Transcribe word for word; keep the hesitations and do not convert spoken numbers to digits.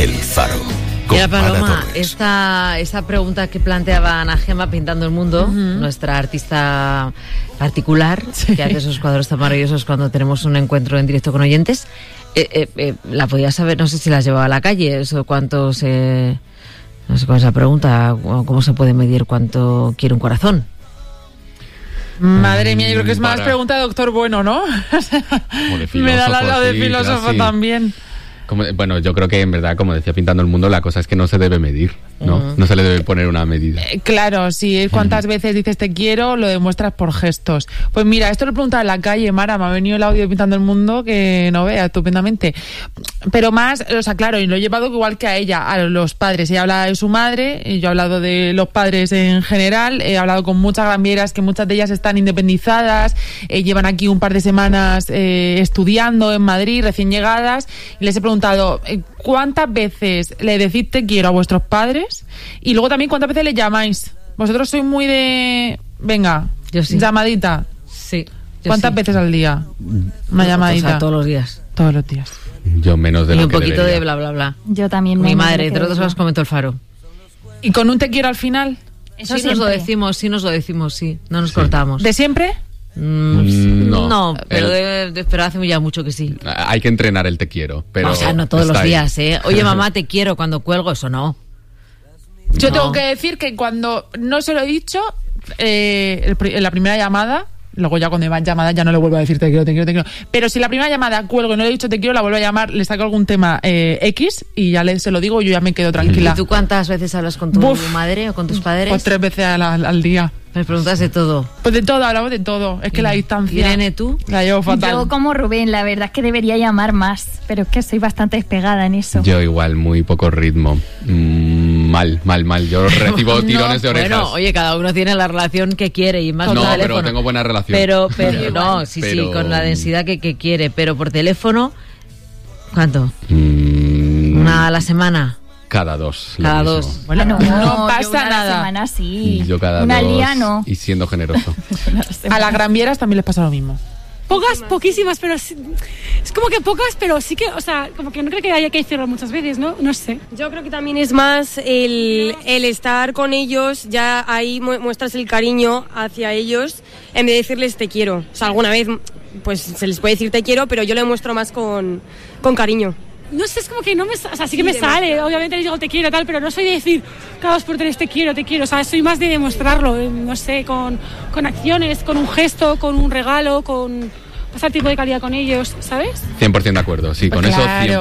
El Faro. Mira, Paloma, esta, esta pregunta que planteaba Ana Gemma pintando el mundo, uh-huh. nuestra artista particular, sí. que hace esos cuadros tan maravillosos cuando tenemos un encuentro en directo con oyentes, eh, eh, eh, la podías saber, no sé si las llevaba a la calle, eso cuánto se... No sé con esa pregunta, ¿cómo se puede medir cuánto quiere un corazón? Madre mía, yo creo que es más Para... pregunta de doctor Bueno, ¿no? Me da la lado de sí, filósofo casi. También. Como, bueno, yo creo que en verdad, como decía Pintando el Mundo, la cosa es que no se debe medir, ¿no? Uh-huh. No se le debe poner una medida. Eh, claro, si cuántas uh-huh. veces dices te quiero, lo demuestras por gestos. Pues mira, esto lo preguntaba en la calle, Mara, me ha venido el audio de Pintando el Mundo que no vea estupendamente. Pero más, o sea, claro, y lo he llevado igual que a ella, a los padres. Ella habla de su madre, y yo he hablado de los padres en general, he hablado con muchas granvieras que muchas de ellas están independizadas, eh, llevan aquí un par de semanas eh, estudiando en Madrid, recién llegadas, y les he preguntado ¿cuántas veces le decís te quiero a vuestros padres? Y luego también ¿cuántas veces le llamáis? Vosotros sois muy de... Venga, yo sí. llamadita. Sí. ¿Cuántas sí. veces al día? Una llamadita. O sea, todos los días. Todos los días. Yo menos de y lo un que poquito debería. de bla, bla, bla. Yo también. Mi madre, entre otros los comentó el Faro. ¿Y con un te quiero al final? Eso sí siempre. Nos lo decimos, sí nos lo decimos, sí. No nos sí. cortamos. ¿De siempre? Mm, no, no, pero, el, de, pero hace ya mucho que sí. Hay que entrenar el te quiero, pero o sea, no todos los días, ¿eh? Oye, mamá, te quiero cuando cuelgo, eso no. Yo no. tengo que decir que cuando no se lo he dicho, eh, en la primera llamada, luego ya cuando me van llamadas ya no le vuelvo a decir te quiero, te quiero, te quiero. Pero si la primera llamada cuelgo y no le he dicho te quiero, la vuelvo a llamar, le saco algún tema eh, X y ya le, se lo digo y yo ya me quedo tranquila. ¿Y tú cuántas veces hablas con tu Uf, madre o con tus padres? Pues tres veces al, al día. Me preguntas de todo. Pues de todo, hablamos de todo. Es que la distancia... Irene, ¿tú? La llevo fatal. Yo como Rubén, la verdad es que debería llamar más, pero es que soy bastante despegada en eso. Yo igual, muy poco ritmo. Mm, mal, mal, mal. Yo recibo no, tirones de orejas. Bueno, oye, cada uno tiene la relación que quiere y más no, por teléfono. pero tengo buena relación. Pero, pero no, sí, pero... sí, con la densidad que, que quiere. Pero por teléfono, ¿cuánto? Mm... ¿Una a la semana? Cada dos. Cada dos. Bueno, no, no, no pasa una nada. Semana, sí. Yo cada una dos. Día, no. Y siendo generoso. A las granvieras también les pasa lo mismo. Pocas, poquísimas, pero sí, es como que pocas, pero sí que, o sea, como que no creo que haya que decirlo muchas veces, ¿no? No sé. Yo creo que también es más el, el estar con ellos, ya ahí muestras el cariño hacia ellos, en vez de decirles te quiero. O sea, alguna vez, pues se les puede decir te quiero, pero yo lo muestro más con, con cariño. No sé, es como que no me... O sea, sí que me sale, obviamente les digo te quiero tal, pero no soy de decir cada dos por tres te quiero, te quiero. O sea, soy más de demostrarlo, no sé, con, con acciones, con un gesto, con un regalo, con pasar tiempo de calidad con ellos, ¿sabes? cien por ciento de acuerdo, sí, con pues eso claro. cien por ciento.